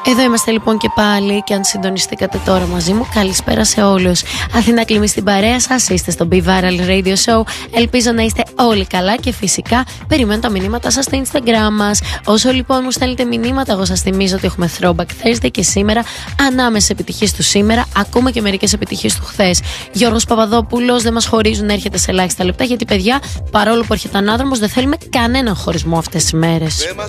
Εδώ είμαστε λοιπόν και πάλι, και αν συντονιστήκατε τώρα μαζί μου, καλησπέρα σε όλους. Αθηνά Κλιμή στην παρέα σας, είστε στο Be Viral Radio Show. Ελπίζω να είστε όλοι καλά και φυσικά περιμένω τα μηνύματα σας στο Instagram μας. Όσο λοιπόν μου στέλνετε μηνύματα, εγώ σας θυμίζω ότι έχουμε Throwback Thursday και σήμερα ανάμεσες επιτυχίες του σήμερα, ακούμε και μερικές επιτυχίες του χθες. Γιώργος Παπαδόπουλος, δεν μας χωρίζουν να έρχεται σε ελάχιστα λεπτά, γιατί παιδιά, παρόλο που έρχεται ανάδρομος, δεν θέλουμε κανέναν χωρισμό αυτές τις μέρες.